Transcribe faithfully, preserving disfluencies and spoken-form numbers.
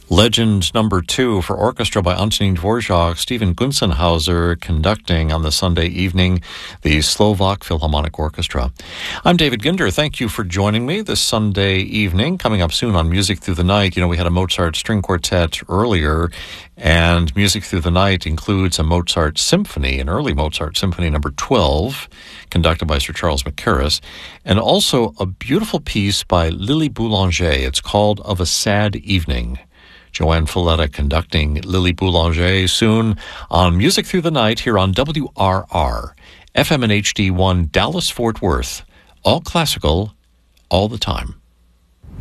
Legend number two for orchestra by Antonín Dvorak, Stephen Gunzenhauser conducting on the Sunday evening, the Slovak Philharmonic Orchestra. I'm David Ginder. Thank you for joining me this Sunday evening. Coming up soon on Music Through the Night, you know, we had a Mozart string quartet earlier, and Music Through the Night includes a Mozart symphony, an early Mozart symphony number twelve, conducted by Sir Charles Mackerras, and also a beautiful piece by Lily Boulanger. It's called Of a Sad Evening. Joanne Falletta conducting Lily Boulanger soon on Music Through the Night here on W R R, F M and H D one, Dallas-Fort Worth. All classical, all the time.